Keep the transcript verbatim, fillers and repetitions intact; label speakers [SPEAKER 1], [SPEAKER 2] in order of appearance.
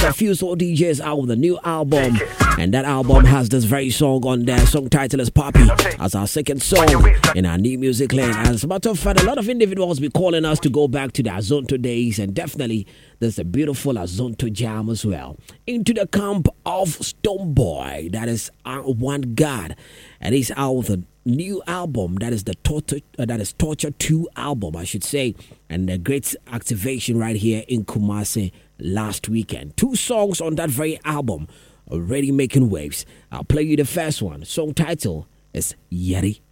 [SPEAKER 1] got a few soul D Js out with a new album, and that album has this very song on there. Song title is Poppy, as our second song in our new music lane. As a matter of fact, a lot of individuals be calling us to go back to the Azonto days, and definitely there's a beautiful Azonto jam as well. Into the camp of Stonebwoy, that is our one God, and he's out with a new album that is the torture uh, that is Torture two album, I should say, and a great activation right here in Kumasi last weekend. Two songs on that very album already making waves. I'll play you the first one. Song title is Yeti.